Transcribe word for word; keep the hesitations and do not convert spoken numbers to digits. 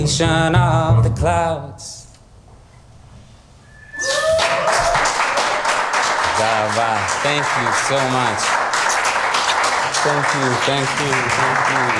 Of the clouds. Thank you so much. Thank you, thank you, thank you.